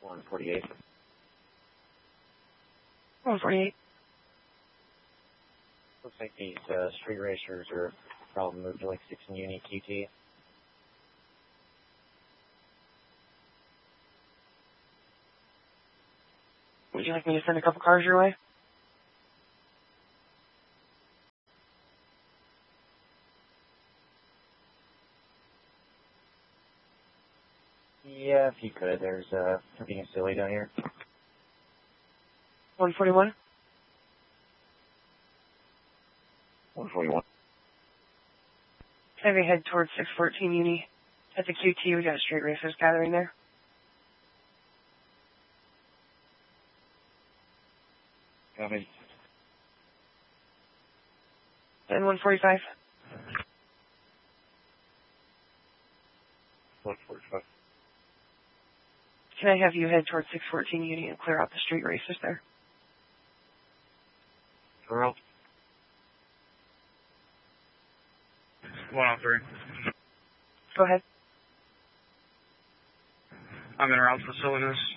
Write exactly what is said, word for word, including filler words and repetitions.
one forty-eight. one forty-eight. Looks like these uh, street racers are probably moved to like six in Uni Q T. Would you like me to send a couple cars your way? Yeah, if you could. There's uh, something silly down here. one forty-one? one forty-one. Have you head towards six fourteen Uni? At the Q T, we got street racers gathering there. Copy. And one forty-five? one forty-five. Can I have you head towards six fourteen Uni and clear out the street racers there? Girl. one oh three. Go ahead. I'm in route for Salinas.